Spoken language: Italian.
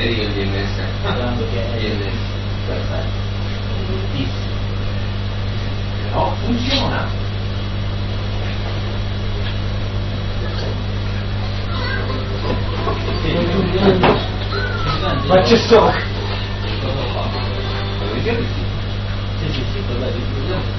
deriva il DNS? Sperando che è DNS. perfetto, bruttissimo. No, funziona. Ma c'è sto! Cosa ho fatto? Sì, quello è